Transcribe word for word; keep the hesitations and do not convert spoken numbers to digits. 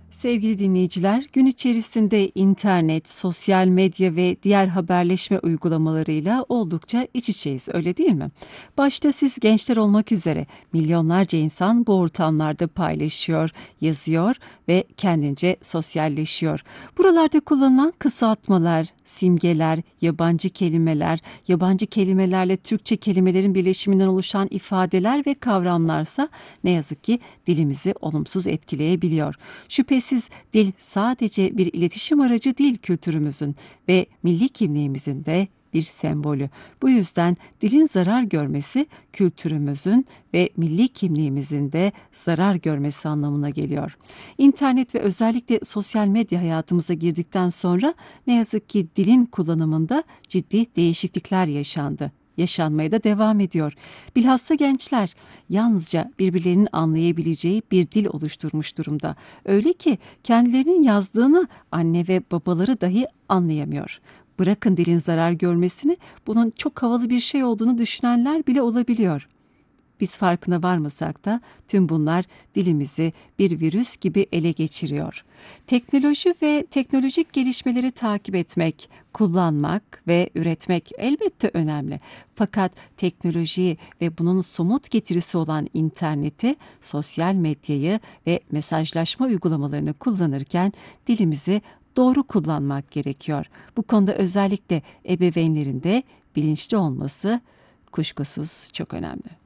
Sevgili dinleyiciler, gün içerisinde internet, sosyal medya ve diğer haberleşme uygulamalarıyla oldukça iç içeyiz, öyle değil mi? Başta siz gençler olmak üzere milyonlarca insan bu ortamlarda paylaşıyor, yazıyor ve kendince sosyalleşiyor. Buralarda kullanılan kısaltmalar, simgeler, yabancı kelimeler, yabancı kelimelerle Türkçe kelimelerin birleşiminden oluşan ifadeler ve kavramlarsa ne yazık ki dilimizi olumsuz etkileyebiliyor. Şüphesiz dil sadece bir iletişim aracı değil kültürümüzün ve milli kimliğimizin de bir sembolü. Bu yüzden dilin zarar görmesi kültürümüzün ve milli kimliğimizin de zarar görmesi anlamına geliyor. İnternet ve özellikle sosyal medya hayatımıza girdikten sonra ne yazık ki dilin kullanımında ciddi değişiklikler yaşandı. Yaşanmaya da devam ediyor. Bilhassa gençler yalnızca birbirlerinin anlayabileceği bir dil oluşturmuş durumda. Öyle ki kendilerinin yazdığını anne ve babaları dahi anlayamıyor. Bırakın dilin zarar görmesini, bunun çok havalı bir şey olduğunu düşünenler bile olabiliyor. Biz farkına varmasak da tüm bunlar dilimizi bir virüs gibi ele geçiriyor. Teknoloji ve teknolojik gelişmeleri takip etmek, kullanmak ve üretmek elbette önemli. Fakat teknolojiyi ve bunun somut getirisi olan interneti, sosyal medyayı ve mesajlaşma uygulamalarını kullanırken dilimizi doğru kullanmak gerekiyor. Bu konuda özellikle ebeveynlerin de bilinçli olması kuşkusuz çok önemli.